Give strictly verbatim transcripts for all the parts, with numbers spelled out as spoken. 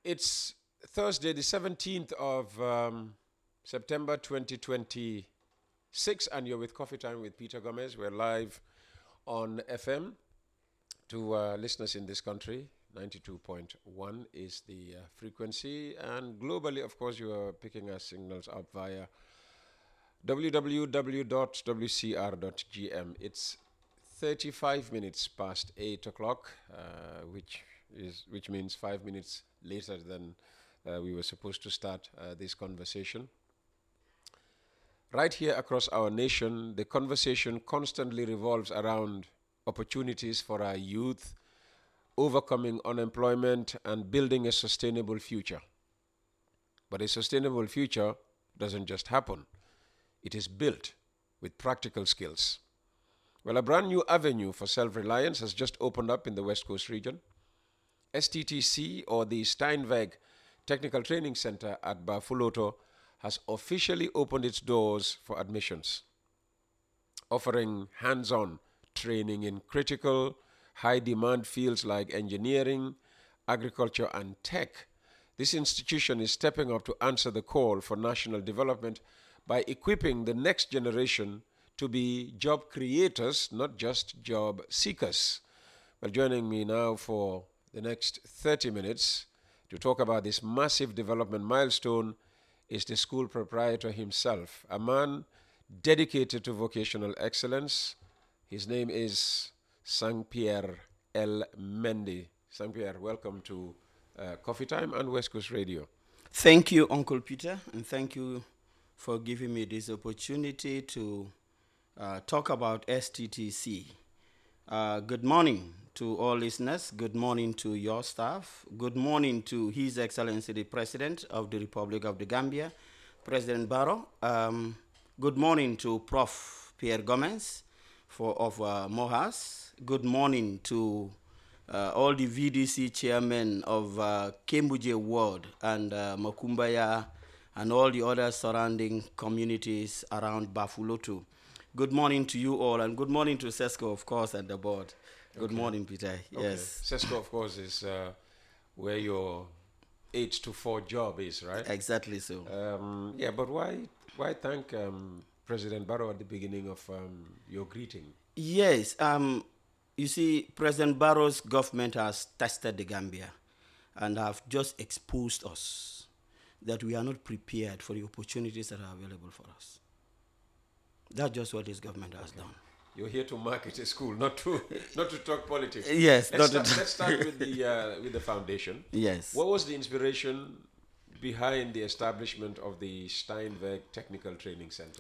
It's Thursday, the seventeenth of um, September twenty twenty-six, and you're with Coffee Time with Peter Gomez. We're live on F M to uh, listeners in this country. ninety-two point one is the uh, frequency, and globally, of course, you are picking our signals up via w w w dot w c r dot g m. It's thirty-five minutes past eight o'clock, uh, which is which means five minutes later than uh, we were supposed to start uh, this conversation. Right here across our nation, the conversation constantly revolves around opportunities for our youth, overcoming unemployment, and building a sustainable future. But a sustainable future doesn't just happen. It is built with practical skills. Well, a brand new avenue for self-reliance has just opened up in the West Coast region. S T T C, or the Steinweg Technical Training Center at Bafuloto, has officially opened its doors for admissions, offering hands-on training in critical, high-demand fields like engineering, agriculture, and tech. This institution is stepping up to answer the call for national development by equipping the next generation to be job creators, not just job seekers. Well, joining me now for the next thirty minutes to talk about this massive development milestone is the school proprietor himself, a man dedicated to vocational excellence. His name is Saint-Pierre L. Mendy. Saint-Pierre, welcome to uh, Coffee Time and West Coast Radio. Thank you, Uncle Peter, and thank you for giving me this opportunity to uh, talk about S T T C. Uh, good morning to all listeners. Good morning to your staff. Good morning to His Excellency the President of the Republic of the Gambia, President Barrow. Um, good morning to Professor Pierre Gomez for, of uh, MOHAS. Good morning to uh, all the V D C chairmen of uh, Kembuje Ward and uh, Makumbaya and all the other surrounding communities around Bafuloto. Good morning to you all, and good morning to SESCO, of course, and the board. Good okay. morning, Peter. Okay. Yes. SESCO, of course, is uh, where your eight to four job is, right? Exactly so. Um, yeah, but why why thank um, President Barrow at the beginning of um, your greeting? Yes. Um, you see, President Barrow's government has tested the Gambia and have just exposed us that we are not prepared for the opportunities that are available for us. That's just what this government has okay. done. You're here to market a school, not to not to talk politics. Yes. Let's, start, let's start with the uh, with the foundation. Yes. What was the inspiration behind the establishment of the Steinweg Technical Training Center?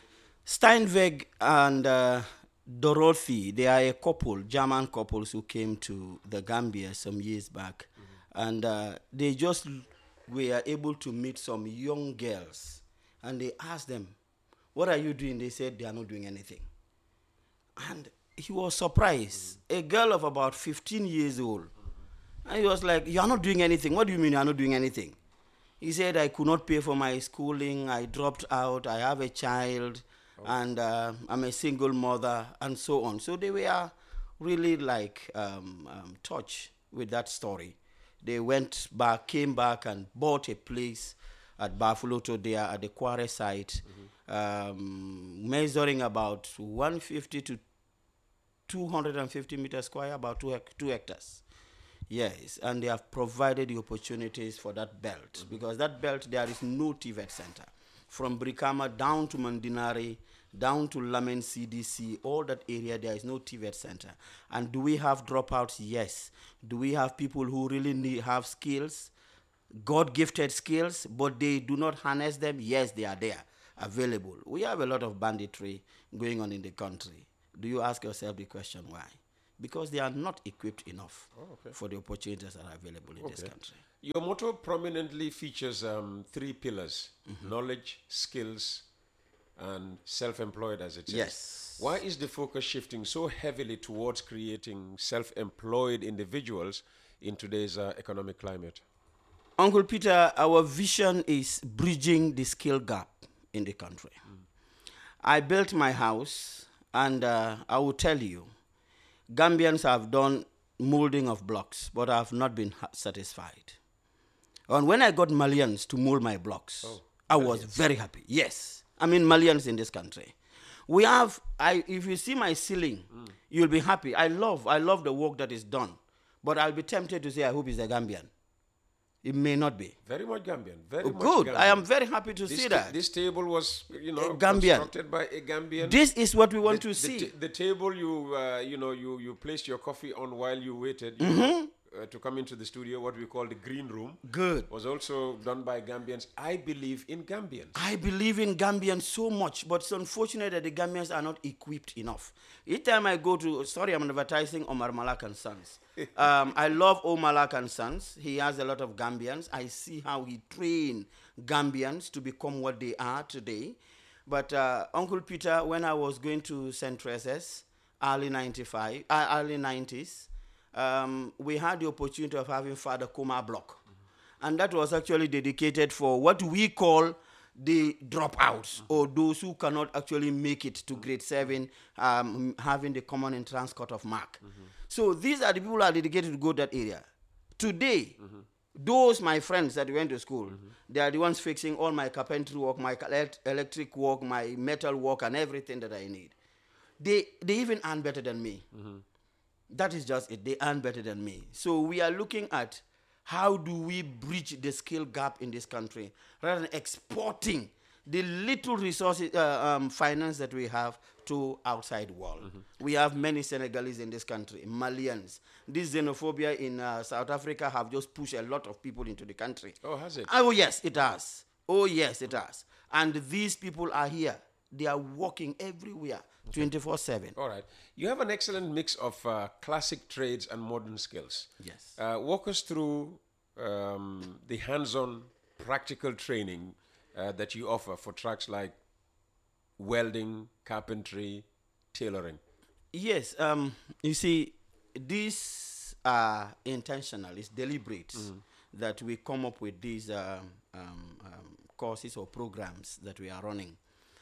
Steinweg and uh, Dorothy, they are a couple, German couples who came to the Gambia some years back, mm-hmm. and uh, they just were able to meet some young girls, and they asked them, "What are you doing?" They said they are not doing anything. And he was surprised. Mm-hmm. A girl of about fifteen years old. Mm-hmm. And he was like, "You are not doing anything. What do you mean you are not doing anything?" He said, "I could not pay for my schooling. I dropped out. I have a child. Oh. And uh, I'm a single mother," and so on. So they were really like um, um, touched with that story. They went back, came back and bought a place at Bafuloto there at the quarry site. Mm-hmm. Um, measuring about one hundred fifty to two hundred fifty meters square, about two, hec- two hectares. Yes, and they have provided the opportunities for that belt, mm-hmm. because that belt, there is no T V E T center. From Brikama down to Mandinari, down to Lamen C D C, all that area, there is no T V E T center. And do we have dropouts? Yes. Do we have people who really need have skills, God-gifted skills, but they do not harness them? Yes, they are there. Available. We have a lot of banditry going on in the country. Do you ask yourself the question why? Because they are not equipped enough oh, okay. for the opportunities that are available in okay. this country. Your motto prominently features um, three pillars: mm-hmm. knowledge, skills, and self-employed, as it says. Yes. Why is the focus shifting so heavily towards creating self-employed individuals in today's uh, economic climate? Uncle Peter, our vision is bridging the skill gap in the country. Mm. I built my house, and uh, I will tell you, Gambians have done molding of blocks, but I have not been ha- satisfied. And when I got Malians to mold my blocks, Oh, I was very happy. Yes. I mean, Malians in this country. We have, I, if you see my ceiling, mm. you'll be happy. I love, I love the work that is done. But I'll be tempted to say, I hope it's a Gambian. It may not be. Very much Gambian. Very oh, much good. Gambian. I am very happy to this see ta- that. This table was, you know, a Gambian. constructed by a Gambian. This is what we want the, to the see. T- the table you, uh, you know, you, you placed your coffee on while you waited you mm-hmm. know, uh, to come into the studio, what we call the green room. Good. Was also done by Gambians. I believe in Gambians. I believe in Gambians so much, but it's unfortunate that the Gambians are not equipped enough. Each time I go to, sorry, I'm advertising Omar Malak and Sons. um, I love Omar Malak and Sons. He has a lot of Gambians. I see how he trained Gambians to become what they are today. But uh, Uncle Peter, when I was going to Saint Teresa's, early ninety-five, uh, early nineties, um, we had the opportunity of having Father Kuma Block. Mm-hmm. And that was actually dedicated for what we call the dropouts, mm-hmm. or those who cannot actually make it to grade seven, um, having the common entrance cut of mark. Mm-hmm. So these are the people who are dedicated to go to that area. Today, mm-hmm. those my friends that went to school, mm-hmm. they are the ones fixing all my carpentry work, my electric work, my metal work, and everything that I need. They, they even earn better than me. Mm-hmm. That is just it. They earn better than me. So we are looking at how do we bridge the skill gap in this country rather than exporting the little resources, uh, um, finance that we have to outside world. Mm-hmm. We have many Senegalese in this country, Malians. This xenophobia in uh, South Africa have just pushed a lot of people into the country. Oh, has it? Oh, yes, it has. Oh, yes, it has. And these people are here. They are working everywhere, twenty-four seven. All right. You have an excellent mix of uh, classic trades and modern skills. Yes. Uh, walk us through um, the hands-on practical training uh, that you offer for tracks like welding, carpentry, tailoring. Yes. Um, you see, these are intentional. It's deliberate mm. that we come up with these um, um, um, courses or programs that we are running.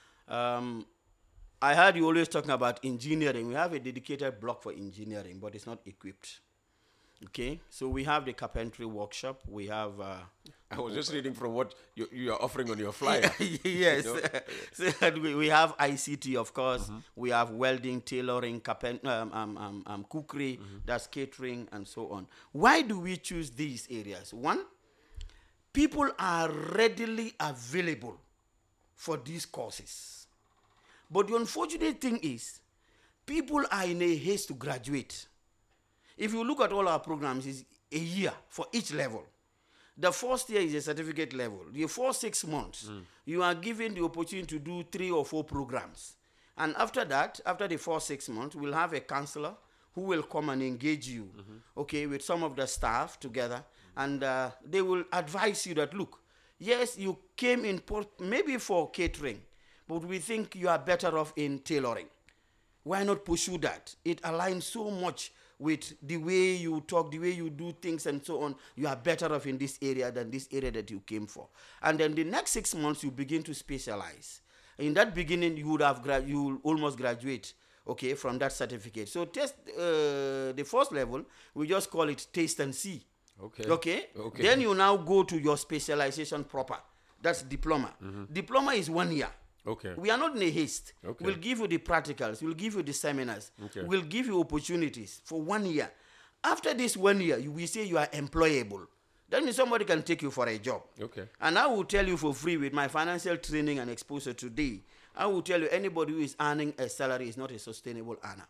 Um, I heard you always talking about engineering. We have a dedicated block for engineering, but it's not equipped. Okay, so we have the carpentry workshop. We have. Uh, I was just reading from what you, you are offering on your flyer. Yes, You know? so we, we have I C T, of course. Mm-hmm. We have welding, tailoring, carpent, um, um, um, um, cookery, mm-hmm. that's catering, and so on. Why do we choose these areas? One, people are readily available for these courses. But the unfortunate thing is, people are in a haste to graduate. If you look at all our programs, it's a year for each level. The first year is a certificate level. The first six months, mm. you are given the opportunity to do three or four programs. And after that, after the first six months, we'll have a counselor who will come and engage you, mm-hmm. okay, with some of the staff together. Mm-hmm. And uh, they will advise you that, look, yes, you came in port- maybe for catering, but we think you are better off in tailoring. Why not pursue that? It aligns so much with the way you talk, the way you do things and so on. You are better off in this area than this area that you came for. And then the next six months, you begin to specialize. In that beginning, you would have gra- you will almost graduate, okay, from that certificate. So test uh, the first level, we just call it taste and see. Okay. Okay. Okay. Then you now go to your specialization proper. That's diploma. Mm-hmm. Diploma is one year. Okay. We are not in a haste. Okay. We'll give you the practicals. We'll give you the seminars. Okay. We'll give you opportunities for one year. After this one year, you, we say you are employable. That means somebody can take you for a job. Okay. And I will tell you for free with my financial training and exposure today, I will tell you anybody who is earning a salary is not a sustainable earner.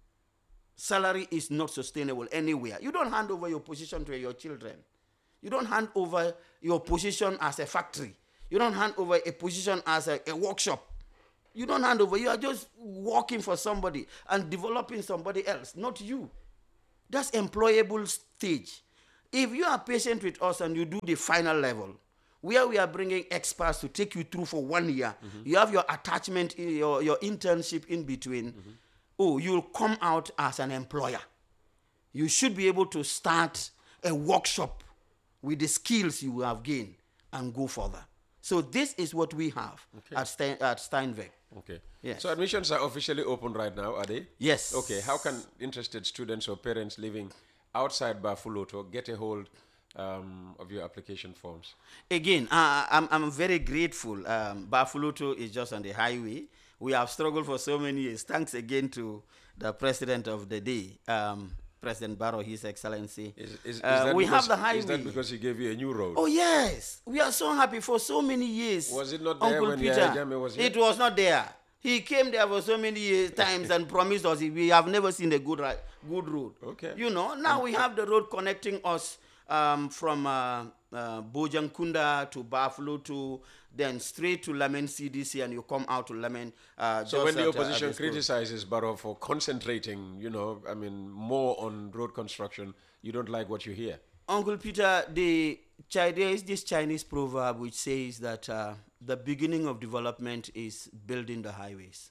Salary is not sustainable anywhere. You don't hand over your position to your children. You don't hand over your position as a factory. You don't hand over a position as a, a workshop. You don't hand over. You are just working for somebody and developing somebody else, not you. That's employable stage. If you are patient with us and you do the final level, where we are bringing experts to take you through for one year, mm-hmm. you have your attachment, your, your internship in between, mm-hmm. oh, you'll come out as an employer. You should be able to start a workshop with the skills you have gained and go further. So this is what we have okay. at, Stein, at Steinweg. Okay. Yes. So admissions are officially open right now, are they? Yes. Okay. How can interested students or parents living outside Bafuloto get a hold um, of your application forms? Again, uh, I'm, I'm very grateful. Um, Bafuluto is just on the highway. We have struggled for so many years. Thanks again to the president of the day, um, President Barrow, His Excellency. Is, is, is Uh, that we because, have the highway. Is that because he gave you a new road? Oh yes, we are so happy for so many years. Was it not there Uncle when Peter? Yahya Jammeh was here? It was not there. He came there for so many years, times and promised us. We have never seen a good ri- good road. Okay. You know, now we have the road connecting us um, from uh, uh, Bojankunda to Bafuluto, then straight to Lamen C D C, and you come out to Lamen. Uh, So just when the at, uh, at opposition the school. criticizes Barrow for concentrating, you know, I mean, more on road construction, you don't like what you hear? Uncle Peter, the Chi- there is this Chinese proverb which says that uh, the beginning of development is building the highways.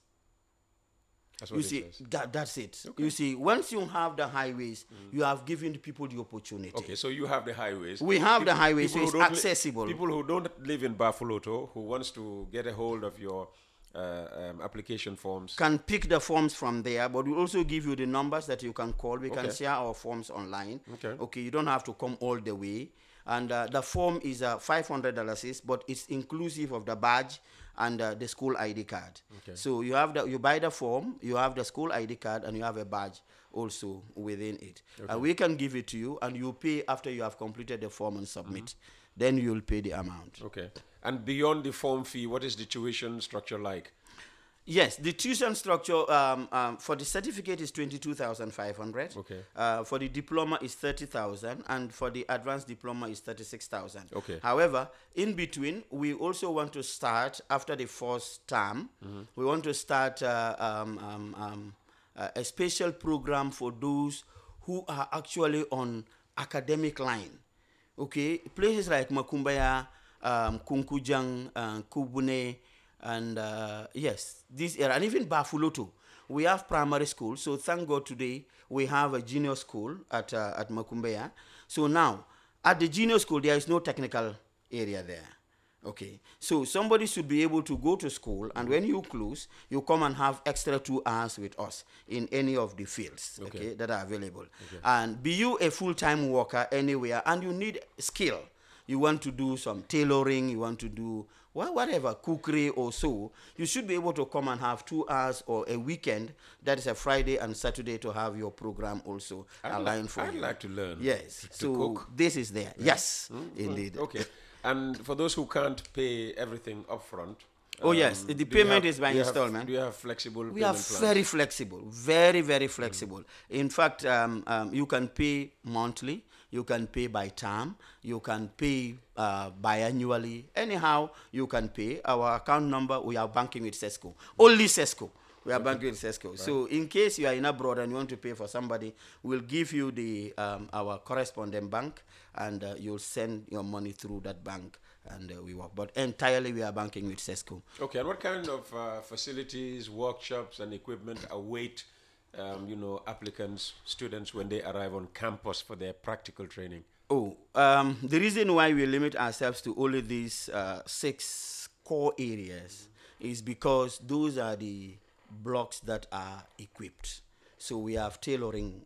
That's what You it see, says. that, that's it. You see, once you have the highways, you have given the people the opportunity. Okay, so you have the highways. We have the highways, so who it's don't li- accessible. people who don't live in Bafoloto, who wants to get a hold of your uh, um, application forms. Can pick the forms from there, but we also give you the numbers that you can call. We can Okay. share our forms online. Okay. Okay, you don't have to come all the way. And uh, the form is uh, five hundred dollars, but it's inclusive of the badge and uh, the school I D card. Okay. So you have the, you buy the form, you have the school I D card, and you have a badge also within it. Okay. Uh, we can give it to you, and you pay after you have completed the form and submit. Then you'll pay the amount. Okay. And beyond the form fee, what is the tuition structure like? Yes, the tuition structure um, um, for the certificate is twenty-two thousand five hundred. Okay. Uh, for the diploma is thirty thousand, and for the advanced diploma is thirty-six thousand. Okay. However, in between, we also want to start after the first term. We want to start uh, um, um, um, uh, a special program for those who are actually on academic line. Okay, places like Makumbaya, um, Kunkujang, uh, Kubune, and uh, yes, this area, and even Bafuloto. We have primary school, so thank God today we have a junior school at uh, at Makumbaya. So now, at the junior school, there is no technical area there. Okay, so somebody should be able to go to school, and when you close, you come and have extra two hours with us in any of the fields, okay, Okay. that are available. Okay. And be you a full-time worker anywhere, and you need skill. You want to do some tailoring, you want to do wha- whatever, cookery or so, you should be able to come and have two hours or a weekend, that is a Friday and Saturday, to have your program also I'd aligned like- for I'd you. like to learn Yes, to- to so cook. this is there. Yes, indeed. Okay. And for those who can't pay everything upfront. Oh, yes, the do you payment have- is by do you have- installment. Do you have flexible We payment are plans? very flexible, very, very flexible. In fact, um, um, you can pay monthly, you can pay by term, you can pay uh, biannually. Anyhow, you can pay. Our account number, we are banking with Sesco. Only Sesco. We are banking with Sesco. So in case you are in abroad and you want to pay for somebody, we'll give you the um, our correspondent bank, and uh, you'll send your money through that bank, and uh, we work. But entirely we are banking with Sesco. Okay, and what kind of uh, facilities, workshops, and equipment await, um, you know, applicants, students when they arrive on campus for their practical training? Oh, um, the reason why we limit ourselves to only these uh, six core areas is because those are the blocks that are equipped. So we have tailoring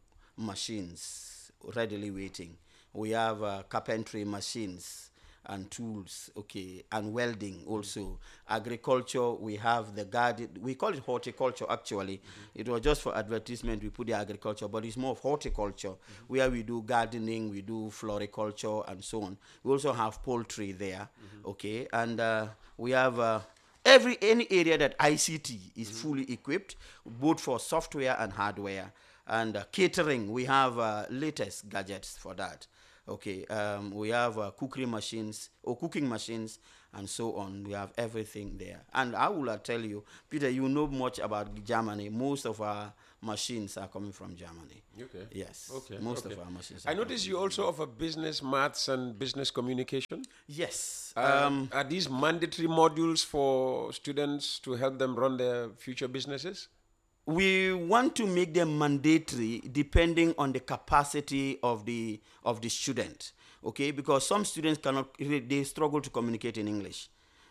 machines readily waiting. We have uh, carpentry machines and tools, okay, and welding also. Agriculture, we have the garden, we call it horticulture actually. Mm-hmm. It was just for advertisement, we put the agriculture, but it's more of horticulture, mm-hmm. where we do gardening, we do floriculture, and so on. We also have poultry there, mm-hmm. okay, and uh, we have uh, every, any area that I C T is mm-hmm. fully equipped, both for software and hardware. And uh, catering, we have uh, latest gadgets for that. Okay, um, we have uh, cookery machines or cooking machines and so on. We have everything there. And I will uh, tell you, Peter, you know much about Germany. Most of our machines are coming from Germany. Okay. Yes. Okay. Most okay. of our machines are I notice you also offer business maths and business communication. Yes. Uh, Um, are these mandatory modules for students to help them run their future businesses? we want to make them mandatory depending on the capacity of the of the student, okay, because some students cannot, they struggle to communicate in English,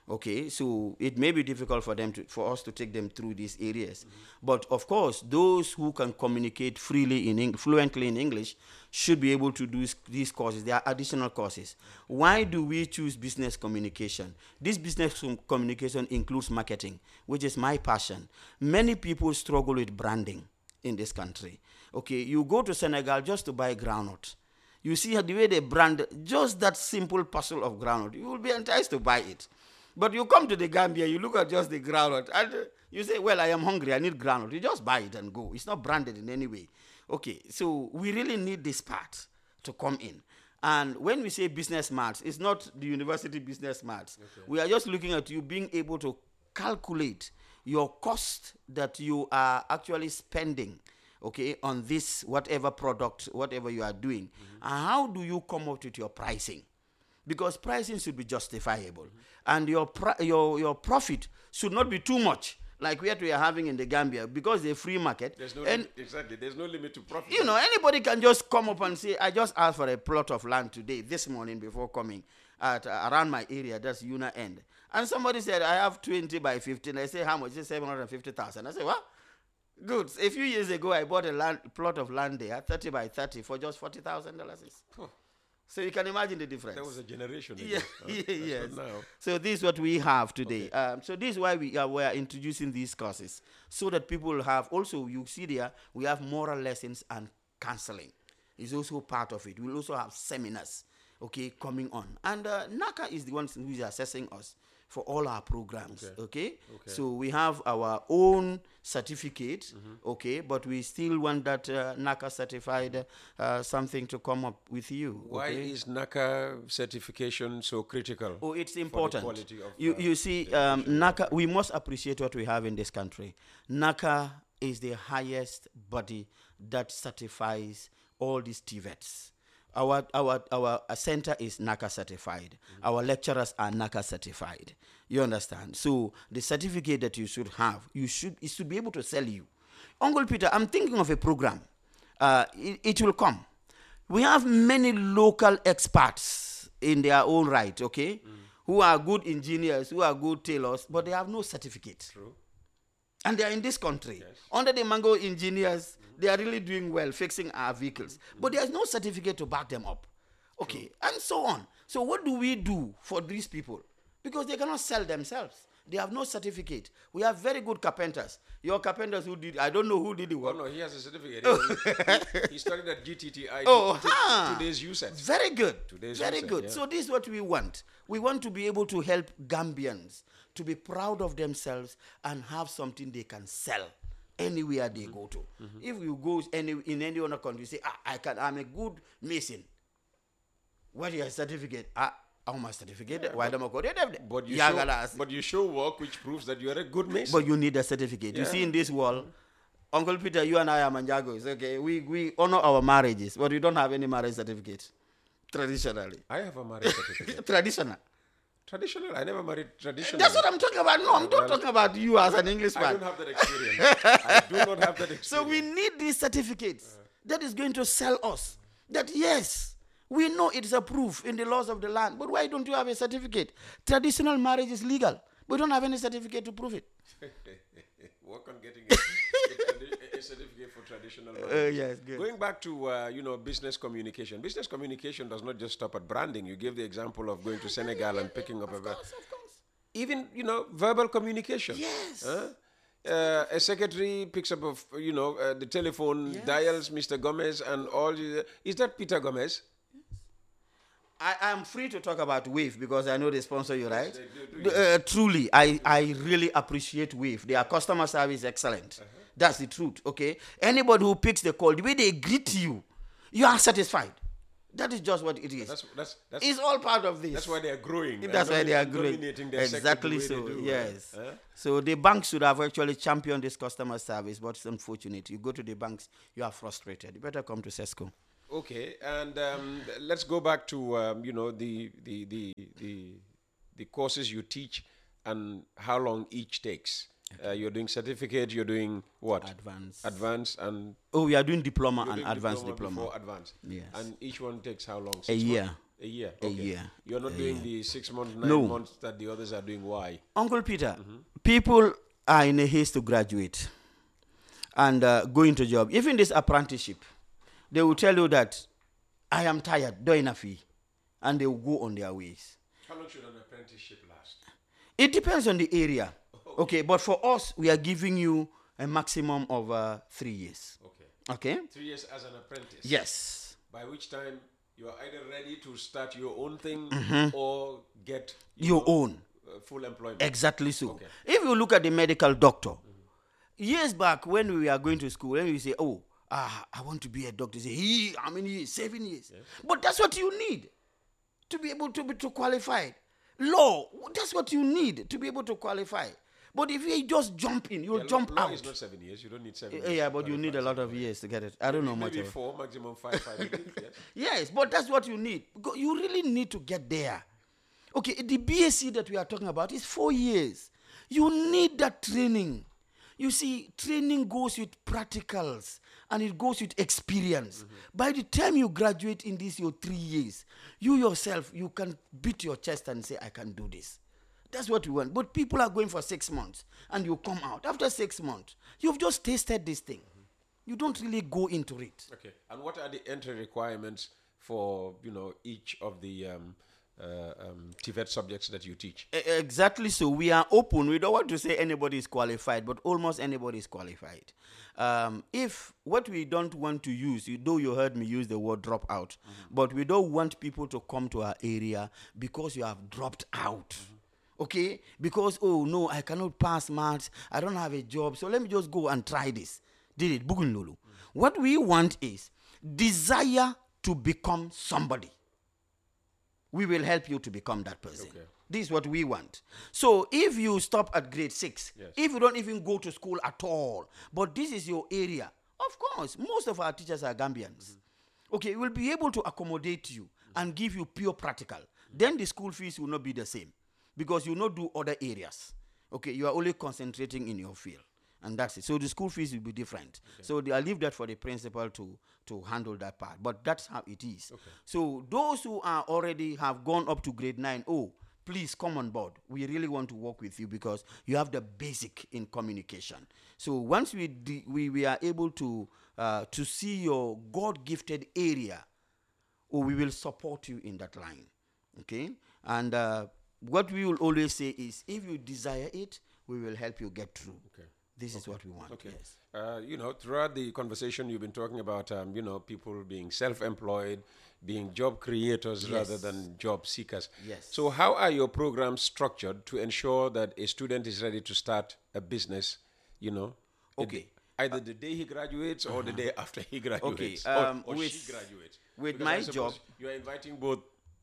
Okay, so it may be difficult for them to, for us to take them through these areas. Mm-hmm. But of course, those who can communicate freely in Eng- fluently in English should be able to do s- these courses. There are additional courses. Why do we choose business communication? This business com- communication includes marketing, which is my passion. Many people struggle with branding in this country. Okay, you go to Senegal just to buy groundnut. You see the way they brand just that simple parcel of groundnut. You will be enticed to buy it. But you come to the Gambia, you look at just the groundnut, and uh, you say, well, I am hungry, I need groundnut. You just buy it and go. It's not branded in any way. Okay, so we really need this part to come in. And when we say business maths, it's not the university business maths. Okay. We are just looking at you being able to calculate your cost that you are actually spending, okay, on this, whatever product, whatever you are doing. Mm-hmm. And how do you come up with your pricing? Because pricing should be justifiable. Mm-hmm. And your, pri- your, your profit should not be too much, like what we are having in the Gambia, because they're free market. There's no and limit, exactly. There's no limit to profit. You know, anybody can just come up and say, I just asked for a plot of land today, this morning before coming, at uh, around my area, that's Una End. And somebody said, I have twenty by fifteen. I say, how much? They say seven hundred fifty thousand. I say, what? Good. A few years ago, I bought a land, plot of land there, thirty by thirty, for just forty thousand dollars. Oh. So you can imagine the difference. That was a generation ago. Yeah, huh? yeah, yes. Now. So this is what we have today. Okay. Um, so this is why we are, we are introducing these courses, so that people have, also you see there, we have moral lessons and counseling. It's also part of it. We'll also have seminars, okay, coming on. And uh, NACA is the one who is assessing us for all our programs, okay? okay? okay. So we have our own certificate, mm-hmm. okay, but we still want that uh, NACA certified uh, something to come up with you. Why okay? is NACA certification so critical? Oh, it's important. For the quality of, you, uh, you see, um, NACA, we must appreciate what we have in this country. NACA is the highest body that certifies all these T V E Ts. Our, our, our center is NACA certified. Mm-hmm. Our lecturers are NACA certified. You understand? So the certificate that you should have, you should, it should be able to sell you. Uncle Peter, I'm thinking of a program. Uh, it, it will come. We have many local experts in their own right, okay, mm. who are good engineers, who are good tailors, but they have no certificate. True. And they are in this country. Yes. Under the Mango engineers, mm. they are really doing well, fixing our vehicles. Mm. But there's no certificate to back them up. Okay, True. And so on. So what do we do for these people? Because they cannot sell themselves. They have no certificate. We have very good carpenters. Your carpenters who did, I don't know who did the work. Oh, no, he has a certificate. he, he, he studied at G T T I. Oh, to, huh. Today's U S E T. Very good. Today's Very U S E T, good. yeah. So this is what we want. We want to be able to help Gambians to be proud of themselves and have something they can sell anywhere they mm-hmm. go to. Mm-hmm. If you go any, in any other country, you say, ah, I can, I'm a good mason. What is your certificate? Ah, how much certificate? Yeah, Why don't I go there? But you, show, but you show work which proves that you are a good mason. But you need a certificate. Yeah. You see in this world, Uncle Peter, you and I are Manjagos, okay? We, we honor our marriages, but we don't have any marriage certificate, traditionally. I have a marriage certificate. Traditional. Traditional? I never married traditional. That's what I'm talking about. No, I'm not well, talking about you as an Englishman. I don't have that experience. I do not have that experience. So we need these certificates uh, that is going to sell us that, yes, we know it's a proof in the laws of the land, but why don't you have a certificate? Traditional marriage is legal. We don't have any certificate to prove it. Work on getting a, a, a certificate for traditional marriage. Uh, yes, good. Going back to, uh, you know, business communication. Business communication does not just stop at branding. You gave the example of going to Senegal and picking up of a... Course, of course. Even, you know, verbal communication. Yes. Huh? Uh, a secretary picks up, of, you know, uh, the telephone, yes. dials Mister Gomez and all. Is that Peter Gomez? I am free to talk about Wave because I know they sponsor you, right? Yes, they do, do, uh, truly, I, I really appreciate Wave. Their customer service is excellent. Uh-huh. That's the truth, okay? Anybody who picks the call, the way they greet you, you are satisfied. That is just what it is. That's, that's, that's, it's all part of this. That's why they are growing. That's why they are growing. Exactly so, do, yes. Huh? So the banks should have actually championed this customer service, but it's unfortunate. You go to the banks, you are frustrated. You better come to SESCO. Okay, and um, let's go back to um, you know the, the the the the courses you teach and how long each takes. Okay. Uh, you're doing certificate. You're doing what? Advanced. Advanced and. Oh, we are doing diploma and doing advanced diploma. diploma. Before advanced. Yes. And each one takes how long? Six a year. months? A year. A Okay. year. You're not A doing year. the six months, nine No. months that the others are doing. Why? Uncle Peter, people are in a haste to graduate and uh, go into job. Even this apprenticeship, they will tell you that I am tired, do enough fee, and they will go on their ways. How long should an apprenticeship last? It depends on the area. Okay, but for us, we are giving you a maximum of uh, three years. Okay. Okay? Three years as an apprentice. Yes. By which time you are either ready to start your own thing or get you Your know, own. uh, full employment. Exactly so. Okay. If you look at the medical doctor, years back when we were going to school, and we say, oh, ah, I want to be a doctor. Say, he, how many years? Seven years. Yes. But that's what you need to be able to be to qualify. Law, that's what you need to be able to qualify. But if you just jump in, you'll Yeah, jump law out. is not seven years. You don't need seven Uh, years. yeah, to but you qualify need a as lot an of employee. years to get it. I don't know much Maybe of it. four, maximum five, five. I think, yes. Yes, but that's what you need. Because you really need to get there. Okay, the B S c that we are talking about is four years. You need that training. You see, training goes with practicals and it goes with experience. Mm-hmm. By the time you graduate in this your three years, you yourself, you can beat your chest and say, I can do this. That's what we want. But people are going for six months and you come out. After six months, you've just tasted this thing. Mm-hmm. You don't really go into it. Okay. And what are the entry requirements for, you know, each of the um, uh, um, T V E T subjects that you teach? E- Exactly so. We are open. We don't want to say anybody is qualified, but almost anybody is qualified. Um, if what we don't want to use, you, though you heard me use the word drop out, mm-hmm. but we don't want people to come to our area because you have dropped out. Mm-hmm. Okay? Because, oh, no, I cannot pass maths. I don't have a job. So let me just go and try this. Did it. Bugun Lulu. Mm-hmm. What we want is desire to become somebody. We will help you to become that person. Okay. This is what we want. So if you stop at grade six, yes. if you don't even go to school at all, but this is your area, of course, most of our teachers are Gambians. Mm-hmm. Okay, we'll be able to accommodate you mm-hmm. and give you pure practical. Mm-hmm. Then the school fees will not be the same because you will not do other areas. Okay, you are only concentrating in your field. And that's it. So the school fees will be different. Okay. So I leave that for the principal to, to handle that part. But that's how it is. Okay. So those who are already have gone up to grade nine, oh, please come on board. We really want to work with you because you have the basic in communication. So once we de- we, we are able to uh, to see your God-gifted area, oh, we will support you in that line. Okay? And uh, what we will always say is, if you desire it, we will help you get through. Okay. This okay. is what we want. Okay. Yes. Uh, you know, throughout the conversation, you've been talking about, um, you know, people being self-employed, being job creators yes. rather than job seekers. Yes. So how are your programs structured to ensure that a student is ready to start a business, you know, okay. either uh, the day he graduates or uh-huh. the day after he graduates, okay. um, or, or with, she graduates? With because my I job... you're inviting both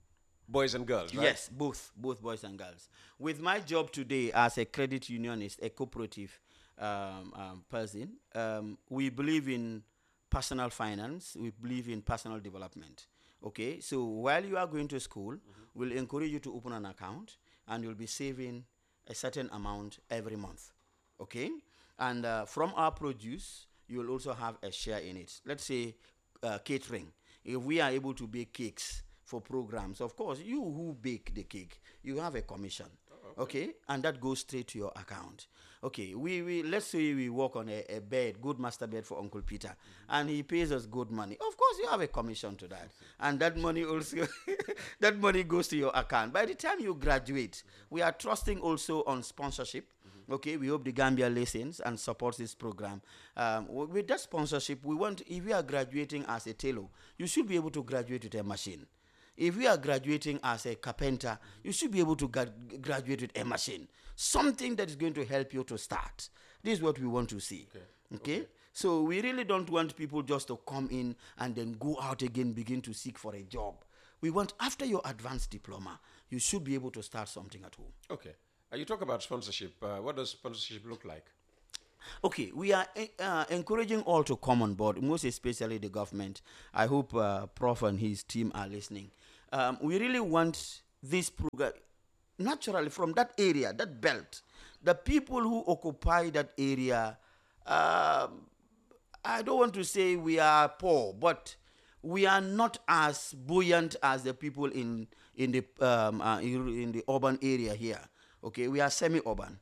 boys and girls, right? Yes, both, both boys and girls. With my job today as a credit unionist, a cooperative um, um, person, um, we believe in personal finance. We believe in personal development. Okay, so while you are going to school, mm-hmm. we'll encourage you to open an account, and you'll be saving a certain amount every month. Okay, and uh, from our produce, you will also have a share in it. Let's say uh, catering. If we are able to bake cakes for programs, of course, you who bake the cake, you have a commission. Oh, okay. okay, and that goes straight to your account. Okay, we, we let's say we work on a, a bed, good master bed for Uncle Peter, mm-hmm. and he pays us good money. Of course, you have a commission to that, and that money also, that money goes to your account. By the time you graduate, mm-hmm. we are trusting also on sponsorship. Mm-hmm. Okay, we hope the Gambia listens and supports this program. Um, with that sponsorship, we want, if you are graduating as a tailor, you should be able to graduate with a machine. If we are graduating as a carpenter, you should be able to gra- graduate with a machine. Something that is going to help you to start. This is what we want to see. Okay. Okay? Okay. So we really don't want people just to come in and then go out again, begin to seek for a job. We want, after your advanced diploma, you should be able to start something at home. Okay. Uh, you talk about sponsorship. Uh, what does sponsorship look like? Okay, we are uh, encouraging all to come on board, most especially the government. I hope uh, Prof and his team are listening. Um, we really want this program, naturally from that area, that belt, the people who occupy that area, uh, I don't want to say we are poor, but we are not as buoyant as the people in in the um, uh, in, in the urban area here. Okay, we are semi-urban.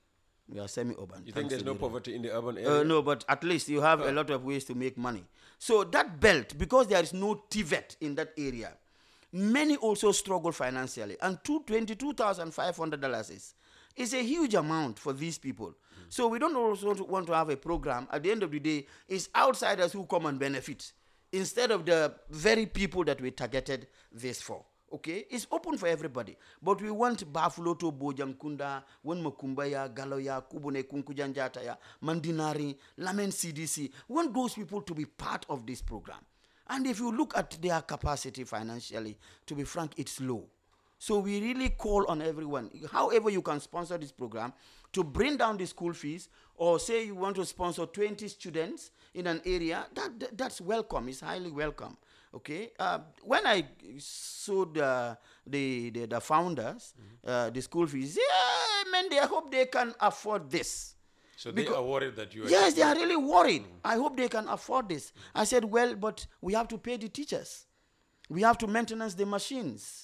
We are semi-urban. You think there's no poverty in the urban Uh, area? no, but at least you have a lot of ways to make money. So that belt, because there is no T V E T in that area, many also struggle financially. And twenty-two thousand five hundred dollars is, is a huge amount for these people. Mm. So we don't also want to have a program. At the end of the day, it's outsiders who come and benefit instead of the very people that we targeted this for. Okay, it's open for everybody, but we want Buffalo to Bojankunda, Makumbaya, Galoya, Kubune Kunkujanjataya, Mandinari, Lamen C D C. We want those people to be part of this program. And if you look at their capacity financially, to be frank, it's low. So we really call on everyone, however you can sponsor this program, to bring down the school fees, or say you want to sponsor twenty students in an area, that, that that's welcome, it's highly welcome. Okay, uh, when I saw the the, the, the founders, mm-hmm. uh, the school fees, yeah, man, they hope they can afford this. So they are worried that you are... Yes, they are really worried. Mm-hmm. I hope they can afford this. Mm-hmm. I said, well, but we have to pay the teachers. We have to maintenance the machines.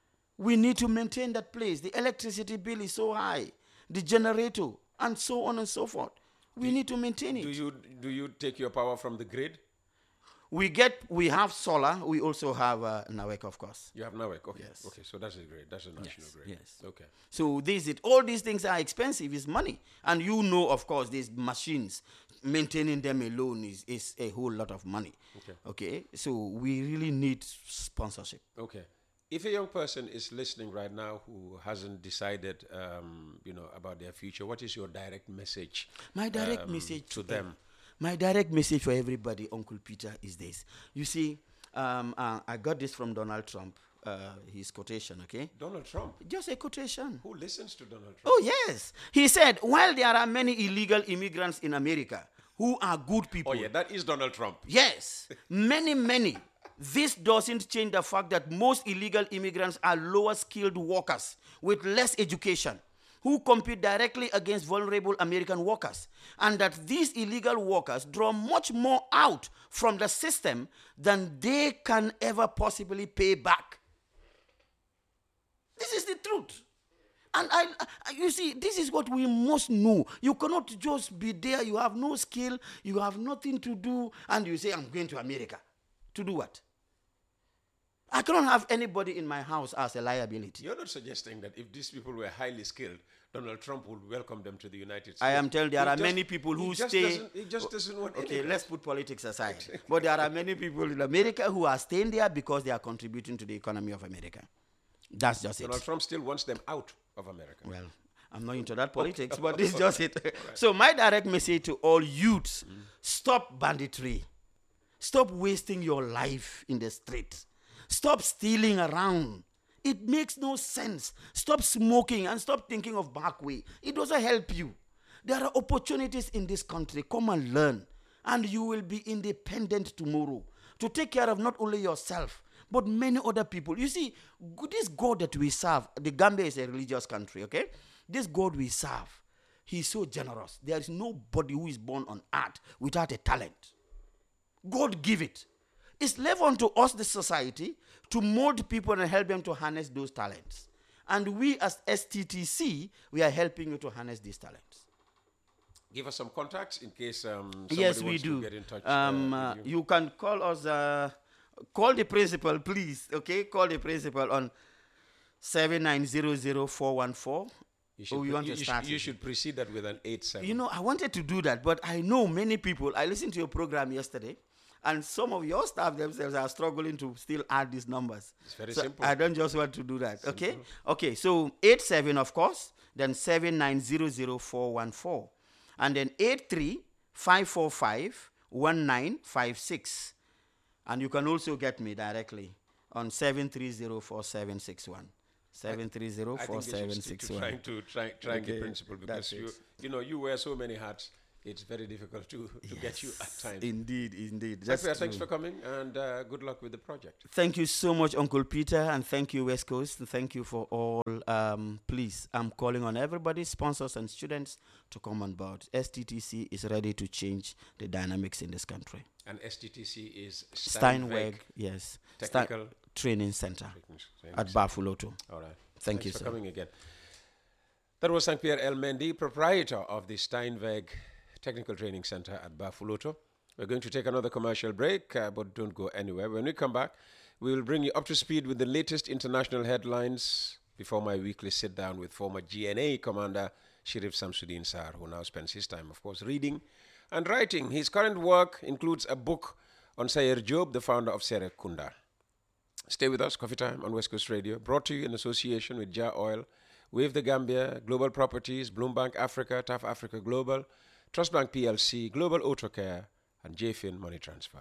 We need to maintain that place. The electricity bill is so high. The generator, and so on and so forth. We do need to maintain it. Do you, do you take your power from the grid? We get, we have solar. We also have uh, NAWEC, of course. You have NAWEC, okay. Yes. Okay, so that's a grid. That's a national yes. grid. Yes. Okay. So this it. All these things are expensive. It's money, and you know, of course, these machines, maintaining them alone is is a whole lot of money. Okay. Okay. So we really need sponsorship. Okay. If a young person is listening right now who hasn't decided, um, you know, about their future, what is your direct message? My direct um, message to them. My direct message for everybody, Uncle Peter, is this. You see, um, uh, I got this from Donald Trump, uh, his quotation, okay? Donald Trump? Just a quotation. Who listens to Donald Trump? Oh, yes. He said, while there are many illegal immigrants in America who are good people. Oh, yeah, that is Donald Trump. Yes, many, many. This doesn't change the fact that most illegal immigrants are lower skilled workers with less education, who compete directly against vulnerable American workers, and that these illegal workers draw much more out from the system than they can ever possibly pay back. This is the truth. And I, I, you see, this is what we must know. You cannot just be there, you have no skill, you have nothing to do, and you say, I'm going to America. To do what? I cannot have anybody in my house as a liability. You're not suggesting that if these people were highly skilled, Donald Trump would welcome them to the United States. I am telling you, there he are just, many people who he just stay... Doesn't, he just doesn't want Okay, anything. let's put politics aside. But there are many people in America who are staying there because they are contributing to the economy of America. That's just Donald it. Trump still wants them out of America. Well, I'm not into that politics, but this is just it. Right. So my direct message to all youths, mm. stop banditry. Stop wasting your life in the street. Stop stealing around. It makes no sense. Stop smoking and stop thinking of back way. It doesn't help you. There are opportunities in this country. Come and learn. And you will be independent tomorrow to take care of not only yourself, but many other people. You see, this God that we serve, the Gambia is a religious country, okay? This God we serve, he's so generous. There is nobody who is born on earth without a talent. God give it. It's left unto us, the society, to mold people and help them to harness those talents. And we as S T T C, we are helping you to harness these talents. Give us some contacts in case um, somebody yes, we wants do. to get in touch. Um, uh, uh, you. you can call us, uh, call the principal, please, okay? Call the principal on seven nine zero zero four one four. You should, oh, you want you to start should, you should precede that with an eight seven. You know, I wanted to do that, but I know many people. I listened to your program yesterday, and some of your staff themselves are struggling to still add these numbers. It's very so simple. I don't just want to do that, Simple. okay? Okay, so eight seven, of course, then seven nine zero zero four one four, and then eight three five four five one nine five six. And you can also get me directly on seven three zero four seven six one. seven three zero four seven six one. Trying to try, trying Okay, the principle because that's you it. you know you wear so many hats. it's very difficult to, to yes, get you at times. Indeed, indeed. That's thanks for coming, and uh, good luck with the project. Thank you so much, Uncle Peter, and thank you, West Coast. Thank you for all. Um, please, I'm calling on everybody, sponsors and students, to come on board. S T T C is ready to change the dynamics in this country. And S T T C is Steinweg, yes, Technical Sta- Training Center training at center. Bafuloto. All right. Thank Thanks you, for sir. coming again. That was Saint Pierre El Mendy, proprietor of the Steinweg Technical Training Center at Bafuloto. We're going to take another commercial break, uh, but don't go anywhere. When we come back, we will bring you up to speed with the latest international headlines before my weekly sit-down with former G N A Commander Shirif Samsudeen Sar, who now spends his time, of course, reading and writing. His current work includes a book on Sayer Job, the founder of Sere Kunda. Stay with us, Coffee Time on West Coast Radio, brought to you in association with Jar Oil, Wave the Gambia, Global Properties, Bloombank Africa, T A F Africa Global, Trust Bank P L C, Global Auto Care, and J F I N Money Transfer.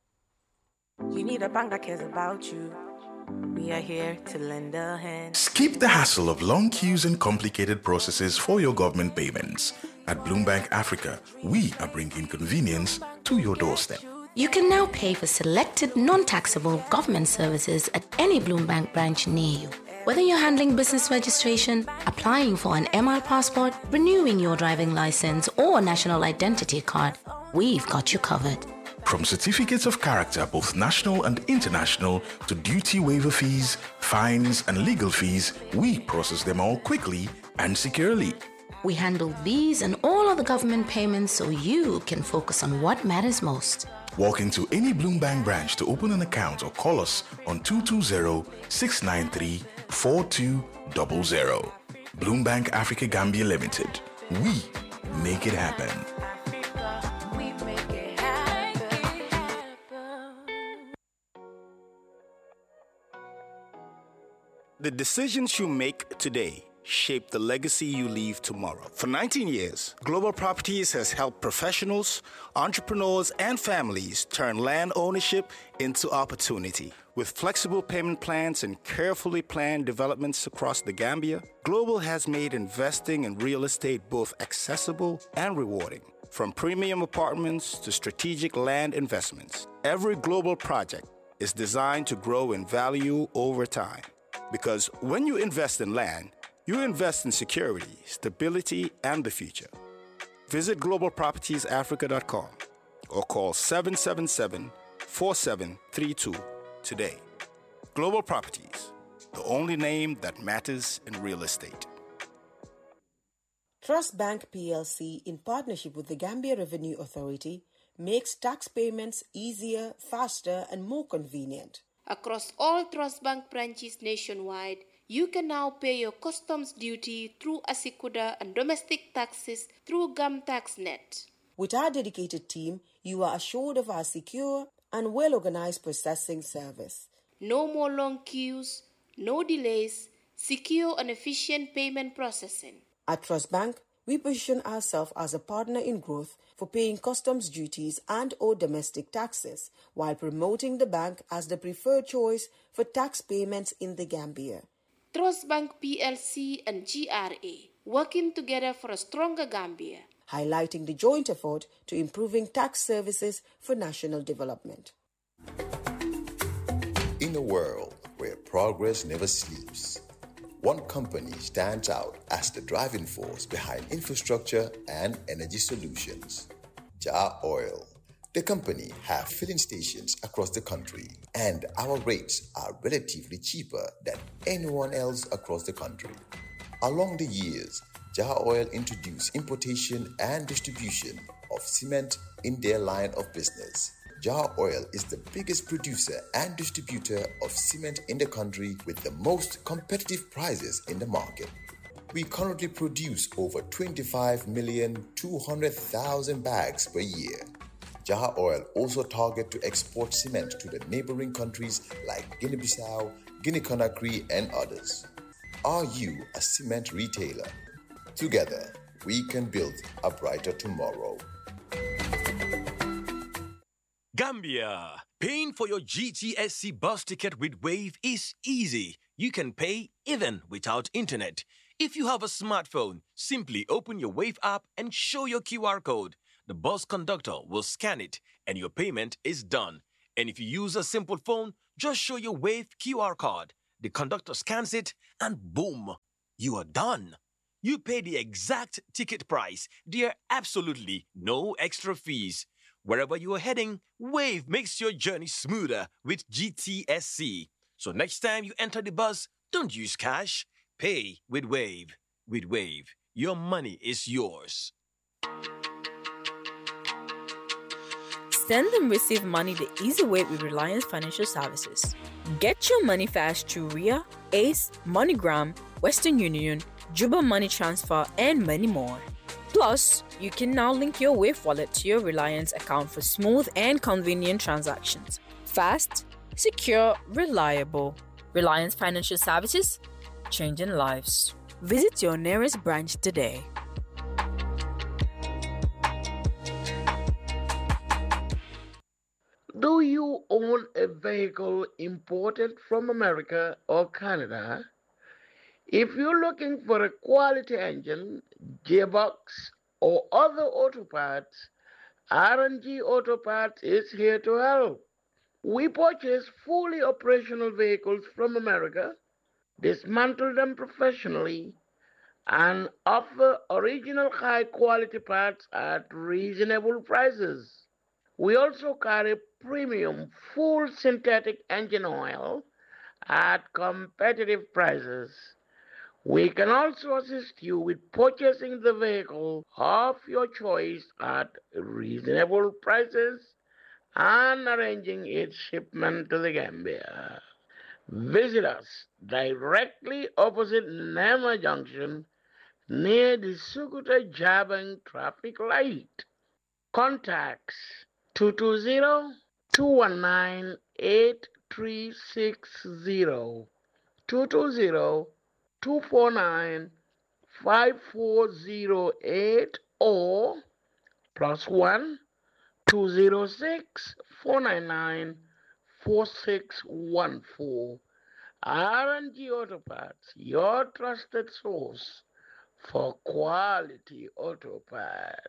You need a bank that cares about you. We are here to lend a hand. Skip the hassle of long queues and complicated processes for your government payments. At Bloombank Africa, we are bringing convenience to your doorstep. You can now pay for selected non-taxable government services at any Bloombank branch near you. Whether you're handling business registration, applying for an M R passport, renewing your driving license, or national identity card, we've got you covered. From certificates of character, both national and international, to duty waiver fees, fines, and legal fees, we process them all quickly and securely. We handle these and all other government payments so you can focus on what matters most. Walk into any Bloombank branch to open an account or call us on two two zero, six nine three, four two zero zero. Bloombank Africa Gambia Limited. We make it happen. We make it happen. The decisions you make today shape the legacy you leave tomorrow. For nineteen years, Global Properties has helped professionals, entrepreneurs, and families turn land ownership into opportunity. With flexible payment plans and carefully planned developments across the Gambia, Global has made investing in real estate both accessible and rewarding. From premium apartments to strategic land investments, every Global project is designed to grow in value over time. Because when you invest in land, you invest in security, stability, and the future. Visit global properties africa dot com or call seven seven seven, four seven three two today. Global Properties, the only name that matters in real estate. Trust Bank P L C, in partnership with the Gambia Revenue Authority, makes tax payments easier, faster, and more convenient. Across all Trust Bank branches nationwide, you can now pay your customs duty through Asikuda and domestic taxes through GamTaxNet. With our dedicated team, you are assured of our secure and well-organized processing service. No more long queues, no delays, secure and efficient payment processing. At Trust Bank, we position ourselves as a partner in growth for paying customs duties and or domestic taxes, while promoting the bank as the preferred choice for tax payments in the Gambia. Trust Bank P L C and G R A, working together for a stronger Gambia. Highlighting the joint effort to improving tax services for national development. In a world where progress never sleeps, one company stands out as the driving force behind infrastructure and energy solutions. Jar Oil. The company have filling stations across the country, and our rates are relatively cheaper than anyone else across the country. Along the years, Jar Oil introduced importation and distribution of cement in their line of business. Jar Oil is the biggest producer and distributor of cement in the country with the most competitive prices in the market. We currently produce over twenty-five million two hundred thousand bags per year. Jar Oil also target to export cement to the neighboring countries like Guinea-Bissau, Guinea-Conakry, and others. Are you a cement retailer? Together, we can build a brighter tomorrow. Gambia. Paying for your G T S C bus ticket with Wave is easy. You can pay even without internet. If you have a smartphone, simply open your Wave app and show your Q R code. the bus conductor will scan it and your payment is done. And if you use a simple phone, just show your Wave Q R code. The conductor scans it and boom, you are done. You pay the exact ticket price. There are absolutely no extra fees. Wherever you are heading, Wave makes your journey smoother with G T S C. So next time you enter the bus, don't use cash. Pay with Wave. With Wave, your money is yours. Send and receive money the easy way with Reliance Financial Services. Get your money fast through R I A, Ace, MoneyGram, Western Union, Juba Money Transfer, and many more. Plus, you can now link your Wave wallet to your Reliance account for smooth and convenient transactions. Fast, secure, reliable. Reliance Financial Services, changing lives. Visit your nearest branch today. Do you own a vehicle imported from America or Canada? If you're looking for a quality engine, gearbox, or other auto parts, R and G Auto Parts is here to help. We purchase fully operational vehicles from America, dismantle them professionally, and offer original high-quality parts at reasonable prices. We also carry premium full synthetic engine oil at competitive prices. We can also assist you with purchasing the vehicle of your choice at reasonable prices and arranging its shipment to the Gambia. Visit us directly opposite Nema Junction near the Sukuta Jabang traffic light. Contacts two two zero, two one nine, eight three six zero, two two zero, two four nine, five four zero eight, or plus one, two zero six, four nine nine, four six one four. R and G Auto Parts, your trusted source for quality auto parts.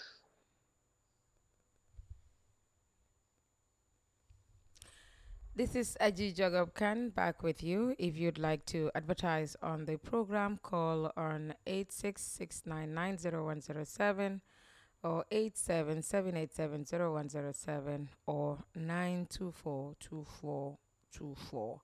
This is Aji Jagab Khan back with you. If you'd like to advertise on the program, call on eight six six nine nine zero one zero seven or eight seven seven eight seven zero one zero seven or nine two four two four two four.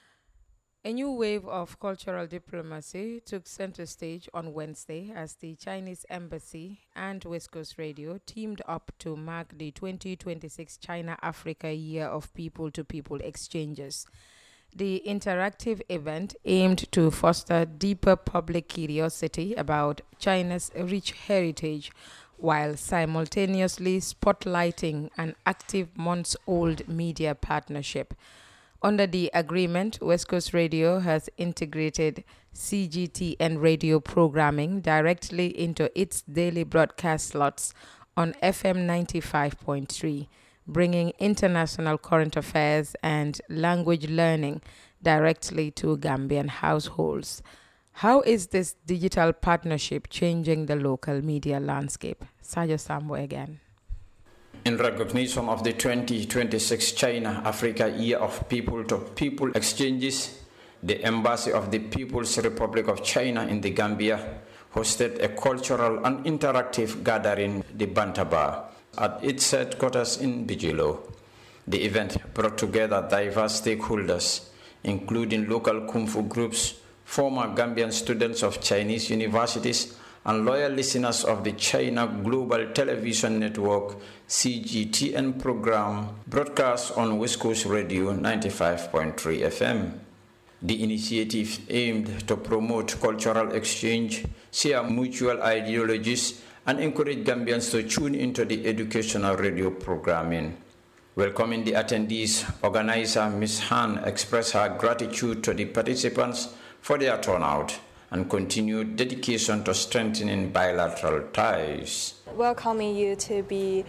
A new wave of cultural diplomacy took center stage on Wednesday as the Chinese Embassy and West Coast Radio teamed up to mark the twenty twenty-six China-Africa Year of People-to-People Exchanges. The interactive event aimed to foster deeper public curiosity about China's rich heritage while simultaneously spotlighting an active months-old media partnership. Under the agreement, West Coast Radio has integrated C G T N radio programming directly into its daily broadcast slots on F M ninety-five point three, bringing international current affairs and language learning directly to Gambian households. How is this digital partnership changing the local media landscape? Sajo Sambo again. In recognition of the twenty twenty-six China-Africa Year of People-to-People Exchanges, the Embassy of the People's Republic of China in the Gambia hosted a cultural and interactive gathering, the Bantaba, at its headquarters in Bijilo. The event brought together diverse stakeholders, including local Kung Fu groups, former Gambian students of Chinese universities, and loyal listeners of the China Global Television Network C G T N program broadcast on West Coast Radio ninety-five point three F M. The initiative aimed to promote cultural exchange, share mutual ideologies, and encourage Gambians to tune into the educational radio programming. Welcoming the attendees, organizer Miz Han expressed her gratitude to the participants for their turnout and continued dedication to strengthening bilateral ties. Welcoming you to be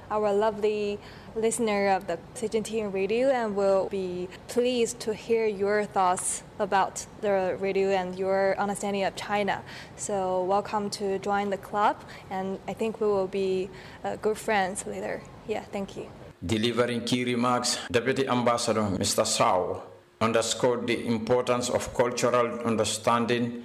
our lovely listener of the C G T N radio, and will be pleased to hear your thoughts about the radio and your understanding of China. So welcome to join the club, and I think we will be uh, good friends later. Yeah, thank you. Delivering key remarks, Deputy Ambassador Mister Sao underscored the importance of cultural understanding